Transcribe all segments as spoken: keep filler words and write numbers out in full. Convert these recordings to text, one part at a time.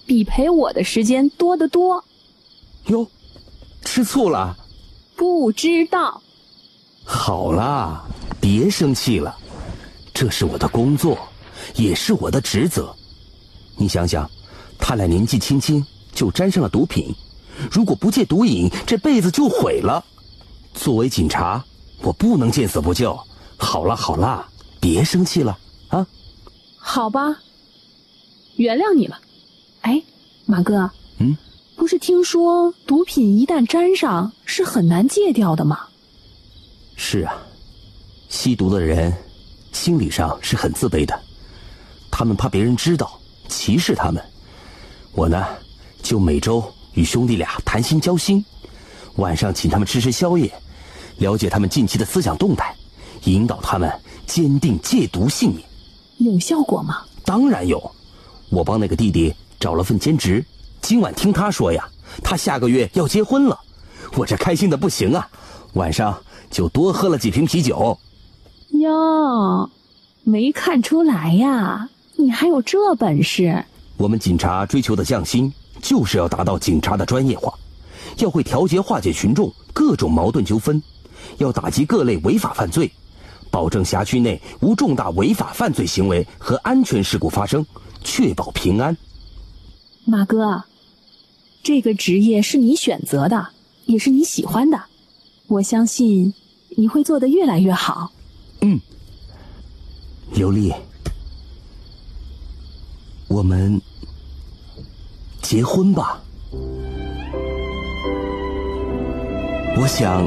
比陪我的时间多得多。 哟，吃醋了？ 不知道。 好啦，别生气了，这是我的工作，也是我的职责。你想想，他俩年纪轻轻就沾上了毒品，如果不戒毒瘾，这辈子就毁了。作为警察，我不能见死不救。好啦好啦，别生气了啊。 好吧，原谅你了。哎，马哥， 嗯， 不是听说毒品一旦沾上是很难戒掉的吗？ 是啊，吸毒的人心理上是很自卑的，他们怕别人知道，歧视他们。我呢，就每周与兄弟俩谈心交心，晚上请他们吃吃宵夜，了解他们近期的思想动态，引导他们坚定戒毒信念。 有效果吗？ 当然有，我帮那个弟弟找了份兼职，今晚听他说呀，他下个月要结婚了，我这开心的不行啊，晚上就多喝了几瓶啤酒。 哟，没看出来呀，你还有这本事。 我们警察追求的匠心，就是要达到警察的专业化，要会调节化解群众各种矛盾纠纷，要打击各类违法犯罪，保证辖区内无重大违法犯罪行为和安全事故发生，确保平安。 马哥，这个职业是你选择的，也是你喜欢的，我相信你会做得越来越好。 嗯，刘丽，我们结婚吧。我想，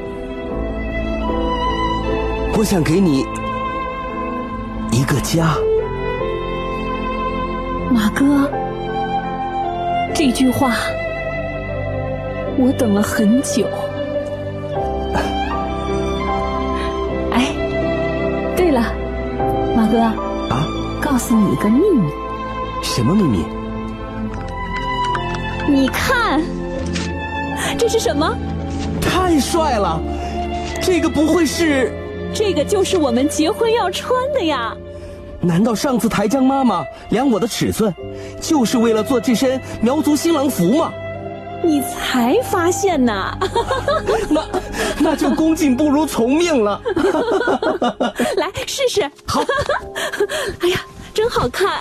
我想给你一个家。 马哥，这句话我等了很久。哎，对了，马哥啊， 告诉你一个秘密。 什么秘密？ 你看，这是什么？ 太帅了！这个不会是…… 这个就是我们结婚要穿的呀。 难道上次台江妈妈量我的尺寸，就是为了做这身苗族新郎服吗？ 你才发现呐！ 那那就恭敬不如从命了。 来试试。 好。 哎呀，真好看。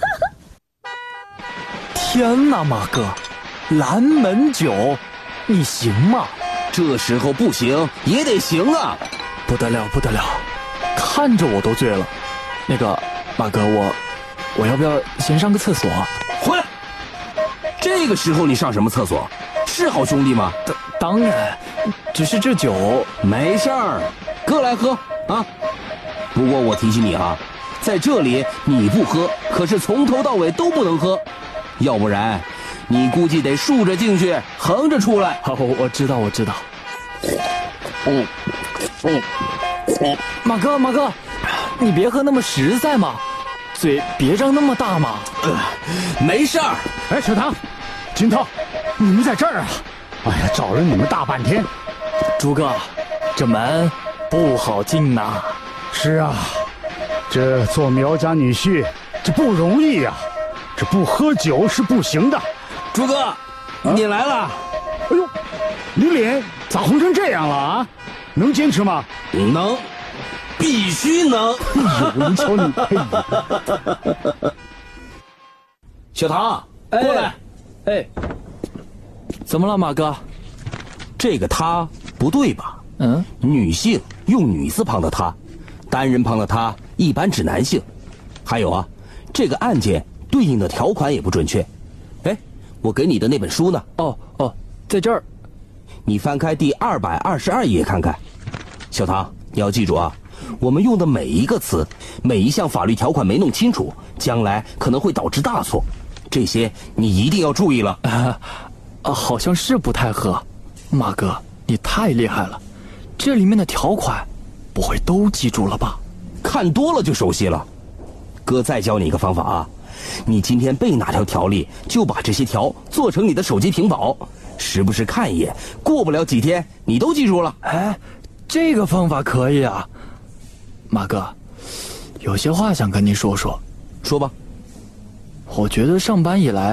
天哪，马哥，蓝门酒，你行吗？ 这时候不行也得行啊！ 不得了，不得了，看着我都醉了。那个马哥，我我要不要先上个厕所？ 回来！这个时候你上什么厕所？是好兄弟吗？ 当当然，只是这酒没事儿，哥来喝啊。不过我提醒你啊，在这里你不喝，可是从头到尾都不能喝，要不然你估计得竖着进去，横着出来。 好，我知道，我知道。 嗯嗯嗯， 马哥，马哥，你别喝那么实在嘛，嘴别张那么大嘛。 呃，没事儿。 哎，小唐，金涛，你们在这儿啊？哎呀，找了你们大半天。 朱哥，这门不好进呐。 是啊，这做苗家女婿这不容易呀、啊，这不喝酒是不行的。 朱哥，啊、你来了。 哎呦，你脸咋红成这样了啊？能坚持吗？ 能，必须能。 哎呦，你瞅你！ 小唐，过来。 哎，怎么了，马哥？ 这个他不对吧？ 嗯， 女性用女字旁的他，单人旁的他一般指男性。还有啊，这个案件对应的条款也不准确。哎，我给你的那本书呢？ 哦哦，在这儿。 你翻开第二百二十二页看看。小唐，你要记住啊，我们用的每一个词，每一项法律条款没弄清楚，将来可能会导致大错。这些你一定要注意了。 啊，啊好像是不太合。马哥，你太厉害了，这里面的条款不会都记住了吧？ 看多了就熟悉了。哥再教你一个方法啊，你今天背哪条条例，就把这些条做成你的手机屏保，时不时看一眼，过不了几天你都记住了。 哎，这个方法可以啊。马哥，有些话想跟你说说。 说吧。 我觉得上班以来